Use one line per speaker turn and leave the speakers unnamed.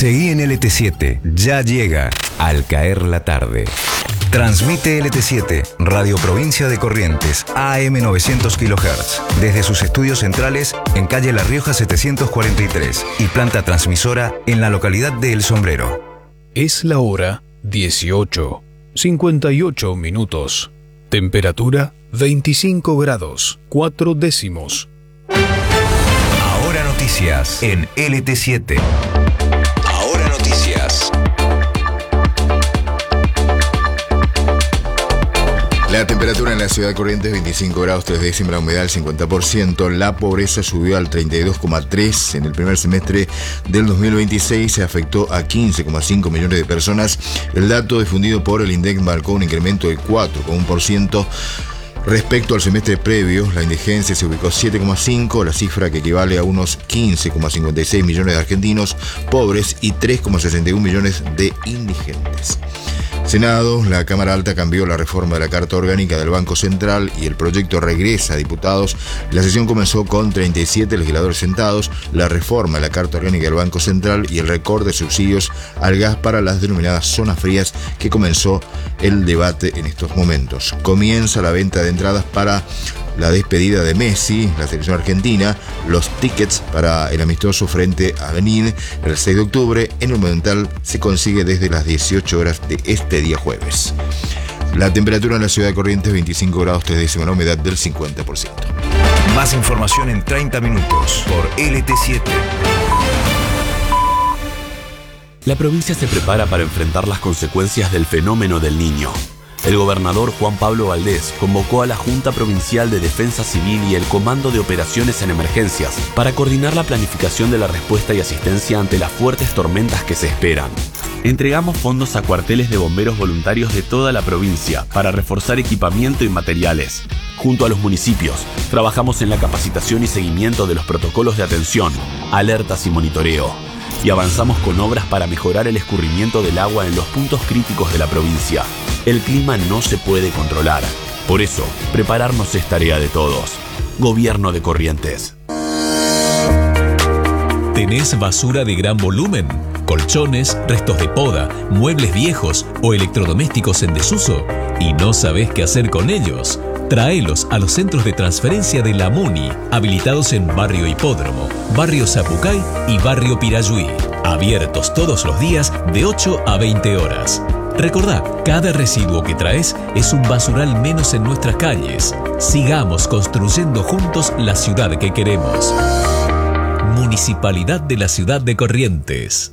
Seguí en LT7, ya llega Al Caer la Tarde. Transmite LT7, Radio Provincia de Corrientes, AM 900 kHz, desde sus estudios centrales en calle La Rioja 743 y planta transmisora en la localidad de El Sombrero.
Es la hora 18:58 minutos. Temperatura 25 grados, 4 décimos.
Ahora noticias en LT7. Ahora noticias.
La temperatura en la ciudad de Corrientes 25 grados 3 décimas, la humedad al 50%, la pobreza subió al 32,3%. En el primer semestre del 2026 se afectó a 15,5 millones de personas. El dato difundido por el INDEC marcó un incremento de 4,1%. Respecto al semestre previo, la indigencia se ubicó 7,5%, la cifra que equivale a unos 15,56 millones de argentinos pobres y 3,61 millones de indigentes. Senado, la Cámara Alta cambió la reforma de la Carta Orgánica del Banco Central y el proyecto regresa a diputados. La sesión comenzó con 37 legisladores sentados, la reforma de la Carta Orgánica del Banco Central y el recorte de subsidios al gas para las denominadas zonas frías, que comenzó el debate en estos momentos. Comienza la venta de entradas para la despedida de Messi, la selección argentina, los tickets para el amistoso frente a Benín el 6 de octubre en el Monumental se consigue desde las 18 horas de este día jueves. La temperatura en la ciudad de Corrientes 25 grados 3 décimas, la humedad del 50%.
Más información en 30 minutos por LT7.
La provincia se prepara para enfrentar las consecuencias del fenómeno del Niño. El gobernador Juan Pablo Valdés convocó a la Junta Provincial de Defensa Civil y el Comando de Operaciones en Emergencias para coordinar la planificación de la respuesta y asistencia ante las fuertes tormentas que se esperan. Entregamos fondos a cuarteles de bomberos voluntarios de toda la provincia para reforzar equipamiento y materiales. Junto a los municipios, trabajamos en la capacitación y seguimiento de los protocolos de atención, alertas y monitoreo. Y avanzamos con obras para mejorar el escurrimiento del agua en los puntos críticos de la provincia. El clima no se puede controlar. Por eso, prepararnos es tarea de todos. Gobierno de Corrientes.
¿Tenés basura de gran volumen? ¿Colchones, restos de poda, muebles viejos o electrodomésticos en desuso? ¿Y no sabés qué hacer con ellos? Tráelos a los centros de transferencia de la MUNI, habilitados en Barrio Hipódromo, Barrio Zapucay y Barrio Pirayuí. Abiertos todos los días de 8 a 20 horas. Recordá, cada residuo que traes es un basural menos en nuestras calles. Sigamos construyendo juntos la ciudad que queremos. Municipalidad de la Ciudad de Corrientes.